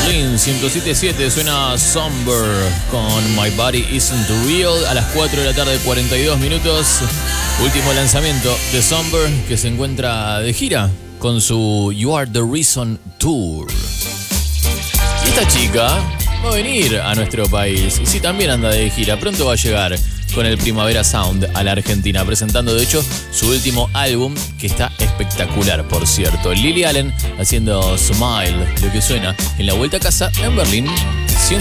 Berlín 107.7 suena Somber con My Body Isn't Real a las 4 de la tarde, 42 minutos. Último lanzamiento de Somber, que se encuentra de gira con su You Are The Reason Tour. Y esta chica va a venir a nuestro país. Sí, también anda de gira. Pronto va a llegar con el Primavera Sound a la Argentina, presentando de hecho su último álbum, que está espectacular, por cierto. Lily Allen haciendo Smile, lo que suena en la vuelta a casa en Berlín.